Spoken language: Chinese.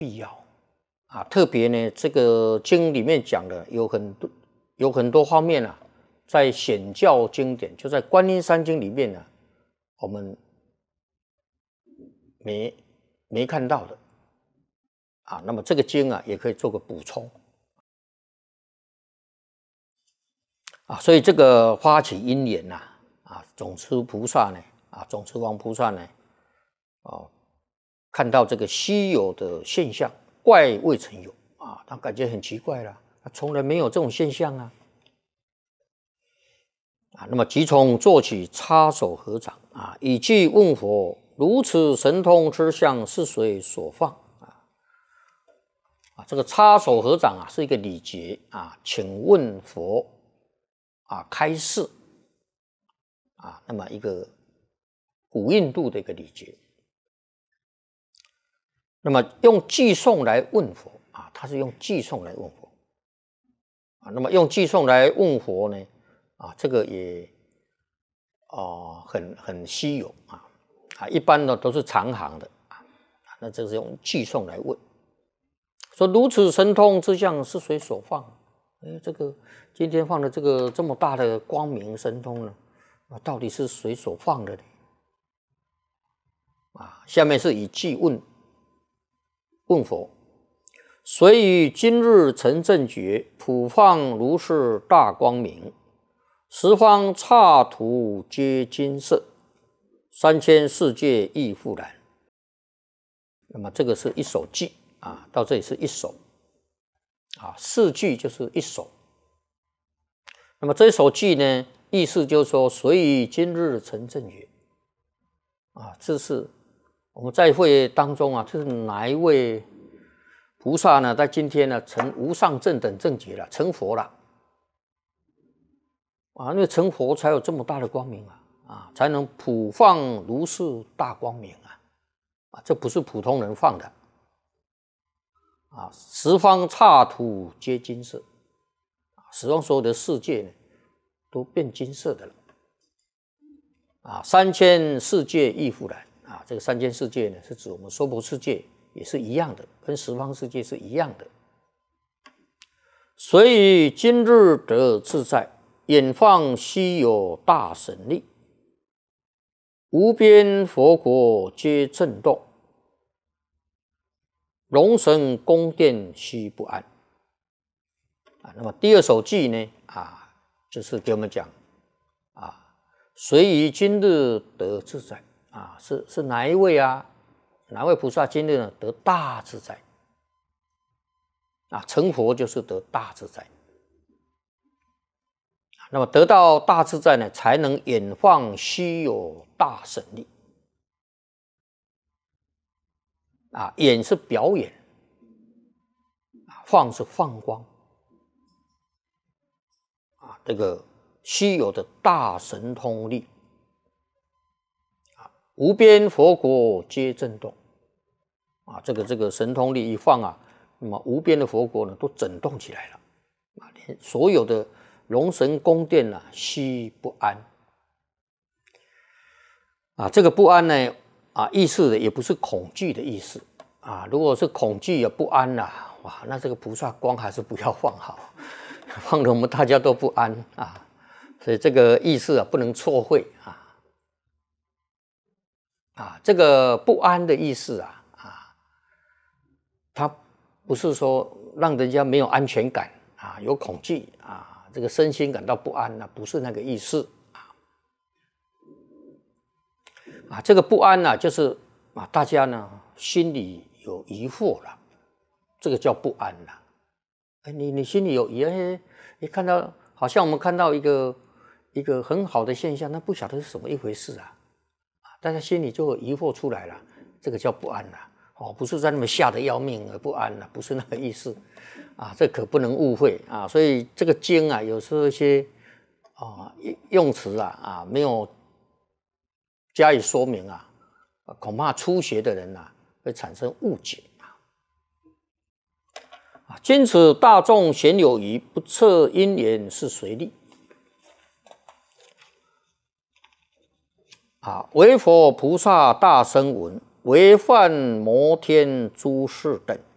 必要啊。特别呢，这个经里面讲的有很多方面啊，在显教经典，就在观音山经里面呢，我们没看到的啊。那么这个经啊，也可以做个补充啊。所以这个发起因缘呐，啊，总持菩萨呢，啊，总持王菩萨呢，哦，看到这个稀有的现象，怪未曾有啊，他感觉很奇怪了，他从来没有这种现象啊。啊，那么即从做起，插手合掌啊，以偈问佛：如此神通之相是谁所放？这个插手合掌啊，是一个礼节啊，请问佛啊，开示啊，那么一个古印度的一个礼节。那么用偈颂来问佛啊，他是用偈颂来问佛啊。那么用偈颂来问佛呢？啊，这个也很稀有啊，一般呢都是长行的啊，那这是用偈颂来问，说如此神通之相是谁所放？这个今天放的这么大的光明神通呢，到底是谁所放的呢？啊，下面是以偈问佛：谁于今日成正觉，普放如是大光明？十方刹土皆金色，三千世界亦复然。那么这个是一首偈啊，到这里是一首啊，四句就是一首。那么这一首偈呢，意思就是说，谁于今日成正觉啊？这是我们在会当中啊，这是哪一位菩萨呢？在今天呢，成无上正等正觉了，成佛了。啊，因为成佛才有这么大的光明啊，才能普放如是大光明啊，这不是普通人放的啊。十方刹土皆金色，十方所有的世界呢，都变金色的了啊。三千世界亦复然啊，这个三千世界呢，是指我们娑婆世界也是一样的，跟十方世界是一样的。谁于今日得自在，眼放稀有大神力，无边佛国皆震动，龙神宫殿悉不安啊。那么第二首偈呢啊，就是给我们讲啊，谁于今日得自在啊，是哪一位啊？哪位菩萨今日呢得大自在啊？成佛就是得大自在。那么得到大自在呢，才能眼放稀有大神力啊。眼是表演，放是放光啊。这个稀有的大神通力啊，无边佛国皆震动啊。这个神通力一放啊，那么无边的佛国呢，都震动起来了啊，连所有的龙神宫殿啊，悉不安啊。这个不安呢啊，意思的也不是恐惧的意思啊。如果是恐惧也不安啊，哇，那这个菩萨光还是不要放好，放的我们大家都不安啊。所以这个意思啊，不能错会啊。这个不安的意思啊，它不是说让人家没有安全感啊，有恐惧啊。这个身心感到不安呢，不是那个意思啊。这个不安呢，就是啊，大家呢心里有疑惑了，这个叫不安了。你心里有疑，你看到好像我们看到一个很好的现象，那不晓得是什么一回事啊，大家心里就有疑惑出来了，这个叫不安了。不是在那么吓得要命而不安了，不是那个意思啊，这可不能误会啊。所以这个经啊，有时候一些用词啊没有加以说明啊，恐怕初学的人啊会产生误解啊。今此大众鲜有疑，不测因缘是谁力啊？唯佛菩萨大声闻，唯梵摩天诸士等。